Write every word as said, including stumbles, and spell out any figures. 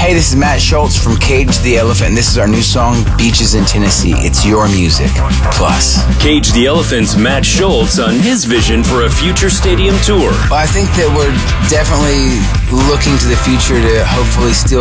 Hey, this is Matt Schultz from Cage the Elephant, and this is our new song, Beaches in Tennessee. It's your music, plus. Cage the Elephant's Matt Schultz on his vision for a future stadium tour. Well, I think that we're definitely looking to the future to hopefully still